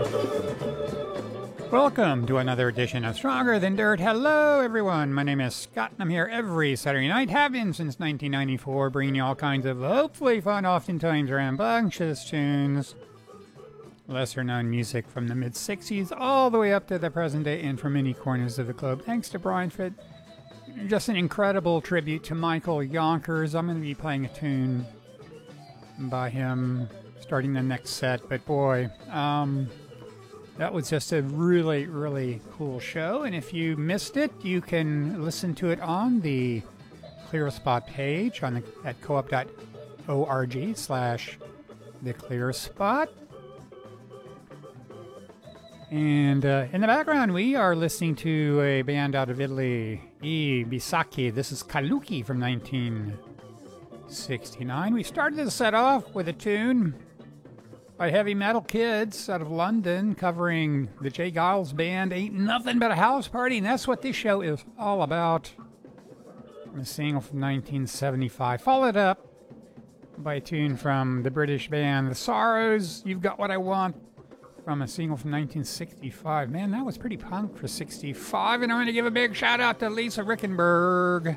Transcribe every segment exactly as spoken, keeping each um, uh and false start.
Welcome to another edition of Stronger Than Dirt. Hello, everyone. My name is Scott, and I'm here every Saturday night, have been since nineteen ninety-four, bringing you all kinds of hopefully fun, oftentimes rambunctious tunes, lesser-known music from the mid-sixties all the way up to the present day and from many corners of the globe. Thanks to Brian for just an incredible tribute to Michael Yonkers. I'm going to be playing a tune by him starting the next set, but boy, um... that was just a really, really cool show, and if you missed it, you can listen to it on the Clear Spot page on the, at co-op dot org slash the Clear Spot. And uh, in the background, we are listening to a band out of Italy, I Bisacchi. This is Kaluki from nineteen sixty-nine. We started the set off with a tune by Heavy Metal Kids out of London, covering the Jay Giles Band, Ain't Nothing But a House Party, and that's what this show is all about. From a single from nineteen seventy-five, followed up by a tune from the British band The Sorrows, You've Got What I Want, from a single from nineteen sixty-five. Man, that was pretty punk for sixty-five, and I'm going to give a big shout out to Lisa Rickenberg,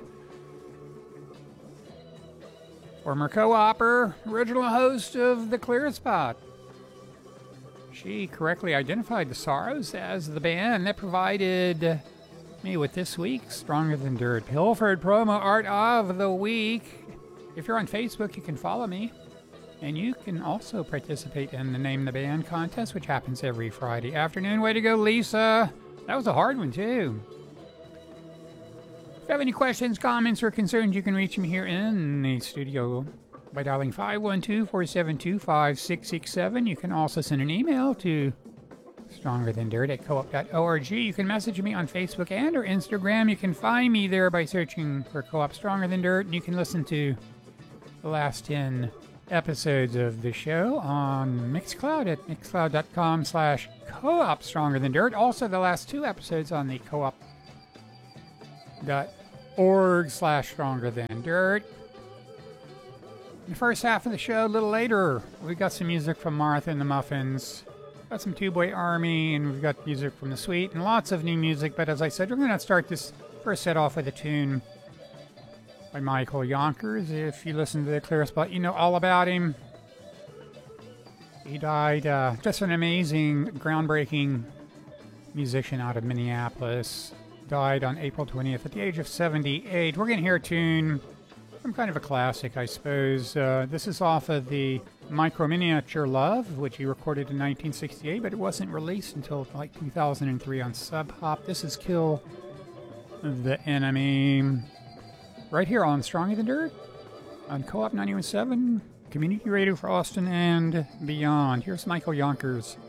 former co-opper, original host of The Clear Spot. She correctly identified The Sorrows as the band that provided me with this week's Stronger Than Dirt Pilfered promo art of the week. If you're on Facebook, you can follow me. And you can also participate in the Name the Band contest, which happens every Friday afternoon. Way to go, Lisa. That was a hard one, too. If you have any questions, comments, or concerns, you can reach me here in the studio by dialing five one two, four seven two, five six six seven. You can also send an email to stronger than dirt at co op dot org. You can message me on Facebook and or Instagram. You can find me there by searching for Co-op Stronger Than Dirt. And you can listen to the last ten episodes of the show on Mixcloud at mixcloud dot com slash co-op stronger than dirt. Also, the last two episodes on the co-op dot org slash stronger than dirt. In the first half of the show, a little later, we got some music from Martha and the Muffins, got some Two Boy Army, and we've got music from The Sweet, and lots of new music. But as I said, we're going to start this first set off with a tune by Michael Yonkers. If you listen to The Clear Spot, you know all about him. He died, uh, just an amazing, groundbreaking musician out of Minneapolis. Died on April twentieth at the age of seventy-eight. We're going to hear a tune from kind of a classic, I suppose. Uh, this is off of the Micro Miniature Love, which he recorded in nineteen sixty-eight, but it wasn't released until like two thousand three on Sub Pop. This is Kill the Enemy, right here on Stronger Than Dirt, on Co-op ninety-one point seven, community radio for Austin and beyond. Here's Michael Yonkers.